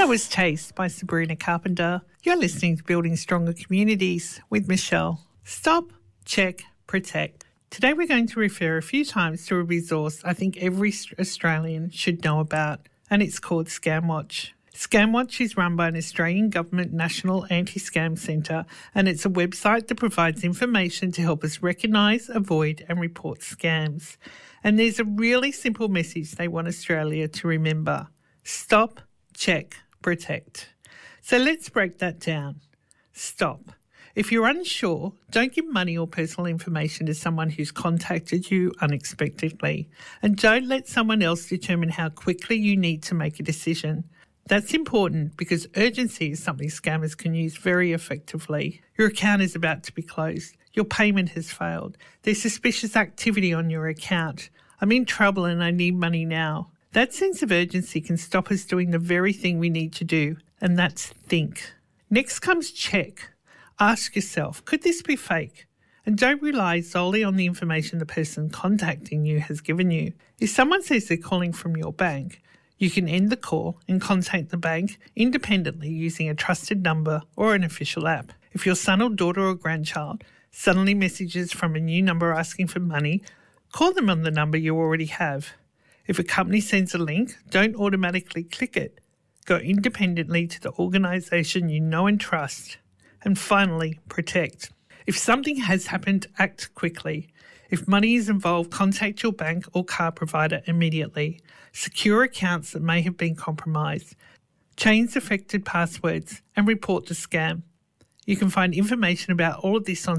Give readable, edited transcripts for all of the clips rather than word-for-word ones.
That was Taste by Sabrina Carpenter. You're listening to Building Stronger Communities with Michelle. Stop, check, protect. Today we're going to refer a few times to a resource I think every Australian should know about, and it's called ScamWatch. ScamWatch is run by an Australian Government National Anti-Scam Centre, and it's a website that provides information to help us recognise, avoid and report scams. And there's a really simple message they want Australia to remember. Stop, check, protect. So let's break that down. Stop. If you're unsure, don't give money or personal information to someone who's contacted you unexpectedly. And don't let someone else determine how quickly you need to make a decision. That's important because urgency is something scammers can use very effectively. Your account is about to be closed. Your payment has failed. There's suspicious activity on your account. I'm in trouble and I need money now. That sense of urgency can stop us doing the very thing we need to do, and that's think. Next comes check. Ask yourself, could this be fake? And don't rely solely on the information the person contacting you has given you. If someone says they're calling from your bank, you can end the call and contact the bank independently using a trusted number or an official app. If your son or daughter or grandchild suddenly messages from a new number asking for money, call them on the number you already have. If a company sends a link, don't automatically click it. Go independently to the organisation you know and trust. And finally, protect. If something has happened, act quickly. If money is involved, contact your bank or card provider immediately. Secure accounts that may have been compromised. Change affected passwords and report the scam. You can find information about all of this on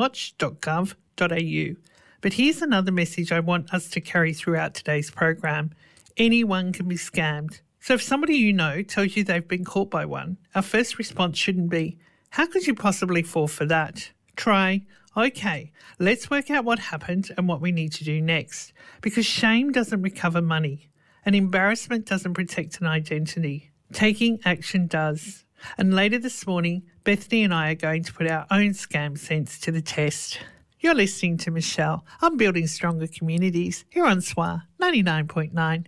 scamwatch.gov.au. But here's another message I want us to carry throughout today's program. Anyone can be scammed. So if somebody you know tells you they've been caught by one, our first response shouldn't be, how could you possibly fall for that? Try, okay, let's work out what happened and what we need to do next. Because shame doesn't recover money and embarrassment doesn't protect an identity. Taking action does. And later this morning, Bethany and I are going to put our own scam sense to the test. You're listening to Michelle on Building Stronger Communities here on SWA 99.9